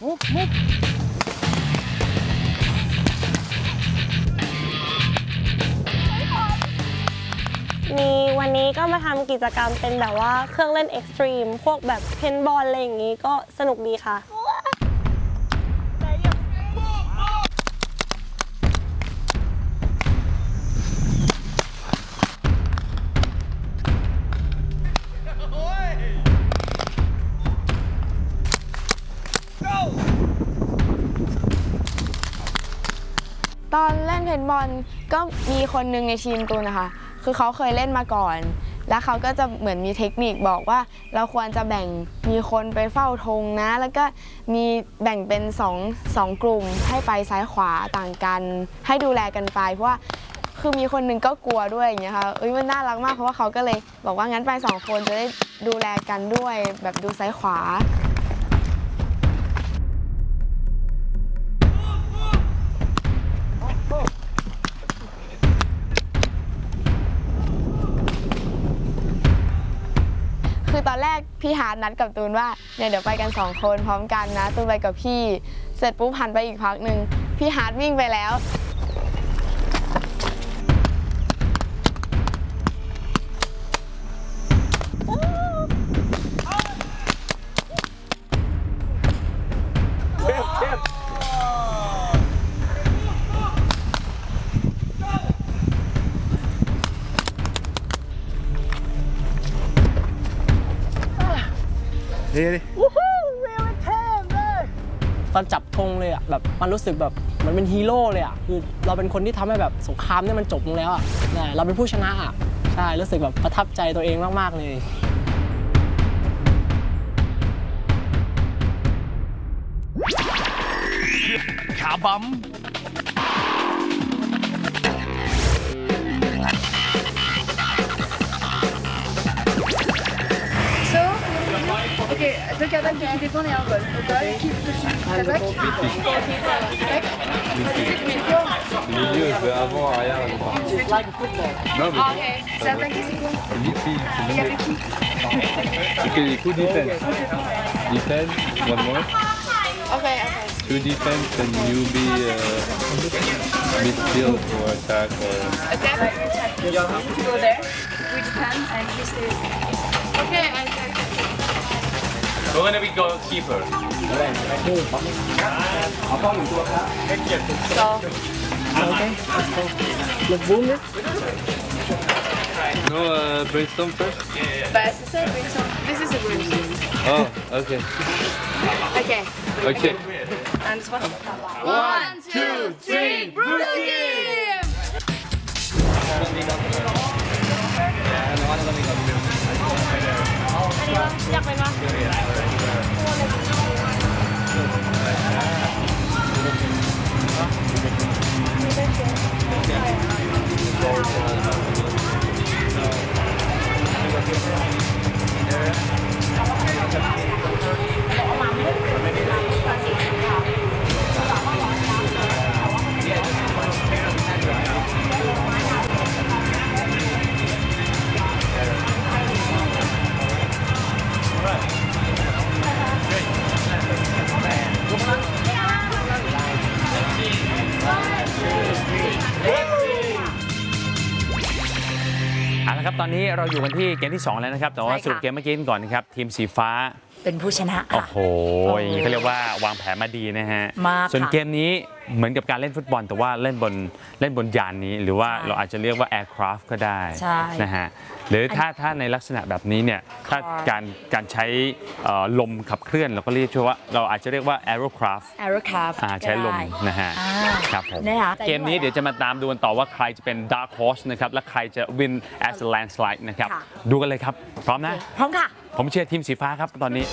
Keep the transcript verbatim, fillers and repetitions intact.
มุกมุกมีวันนี้ก็มาทำกิจกรรมเป็นแบบว่าเครื่องเล่นเอ็กซ์ตรีมพวกแบบเพนบอลอะไรอย่างนี้ก็สนุกดีค่ะตอนเล่นเพนบอลก็มีคนหนึ่งในทีมตูนนะคะคือเขาเคยเล่นมาก่อนแล้วเขาก็จะเหมือนมีเทคนิคบอกว่าเราควรจะแบ่งมีคนไปเฝ้าธงนะแล้วก็มีแบ่งเป็นสองสองกลุ่มให้ไปซ้ายขวาต่างกันให้ดูแลกันไปเพราะว่าคือมีคนหนึ่งก็กลัวด้วยอย่างเงี้ยค่ะเอ้ยมันน่ารักมากเพราะว่าเขาก็เลยบอกว่างั้นไปสองคนจะได้ดูแลกันด้วยแบบดูซ้ายขวาคือตอนแรกพี่ฮาร์ดนัดกับตูนว่าเนี่ยเดี๋ยวไปกันสองคนพร้อมกันนะตูนไปกับพี่เสร็จปุ๊บหันไปอีกพักหนึ่งพี่ฮาร์ดวิ่งไปแล้วตอนจับธงเลยอ่ะแบบมันรู้สึกแบบมันเป็นฮีโร่เลยอ่ะคือเราเป็นคนที่ทำให้แบบสงครามเนี่ยมันจบลงแล้วอ่ะเราเป็นผู้ชนะอ่ะใช่รู้สึกแบบประทับใจตัวเองมากๆเลยขาบัม Ok, deux cadaques qui défendent et un vol. Donc là, qui dessus Cadaque Milieu, je vais avant, arrière. Non, mais. Ok, c'est attaqué, c'est quoi Midfield. Il y avait qui Okay, two defense. Defense, one more. Ok, ok. Two defense, and you be uh, midfield or attack or. Attack, attack. You go there, we defend, and we stay. Ok, attack. We're gonna be goalkeeper. So. Okay, let's go. Let's boom it. No, uh, brainstorm first? Bah, c'est ça, brainstorm. This is a brainstorm. Oh, okay. Okay. Okay. And it's one. One, two, three, Blue Team! อยากเป็นวะเอาละครับตอนนี้เราอยู่กันที่เกมที่สองแล้วนะครับแต่ว่าสรุปเกมเมื่อกี้ก่อนนะครับทีมสีฟ้าเป็นผู้ชนะโอ้โหเขาเรียกว่าวางแผนมาดีนะฮะส่วนเกมนี้เหมือนกับการเล่นฟุตบอลแต่ว่าเล่นบนเล่นบนยานนี้หรือว่าเราอาจจะเรียกว่า aircraft ก็ได้นะฮะหรือถ้าถ้าในลักษณะแบบนี้เนี่ยถ้าการการใช้ลมขับเคลื่อนเราก็เรียกว่าเราอาจจะเรียกว่า aerocraft aerocraft ใช้ลมนะฮะครับผมเกมนี้เดี๋ยวจะมาตามดูกันต่อว่าใครจะเป็น dark horse นะครับและใครจะ win as a landslide นะครับดูกันเลยครับพร้อมนะพร้อมค่ะผมเชียร์ทีมสีฟ้าครับตอนนี้